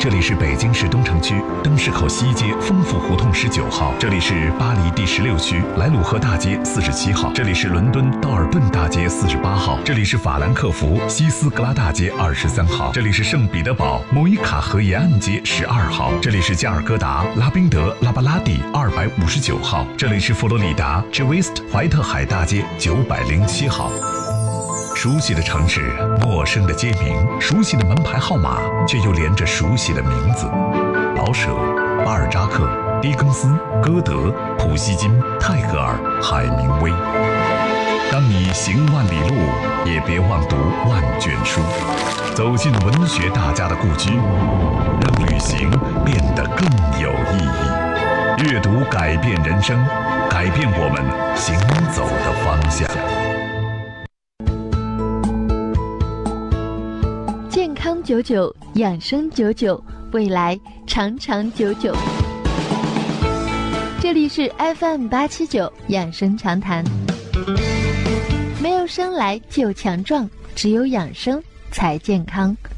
这里是北京市东城区灯市口西街丰富胡同19号，这里是巴黎第16区莱鲁赫大街47号，这里是伦敦道尔顿大街48号，这里是法兰克福西斯格拉大街23号，这里是圣彼得堡莫伊卡河沿岸街12号，这里是加尔各答拉宾德拉巴拉蒂259号，这里是佛罗里达 Jewist 怀特海大街907号。熟悉的城市，陌生的街名，熟悉的门牌号码，却又连着熟悉的名字：老舍、巴尔扎克、狄更斯、歌德、普希金、泰戈尔、海明威。当你行万里路，也别忘读万卷书，走进文学大家的故居，让旅行变得更有意义。阅读改变人生，改变我们行走的方向。 健康99，养生99，未来长长久久。这里是 FM879养生长谈。没有生来就强壮，只有养生才健康。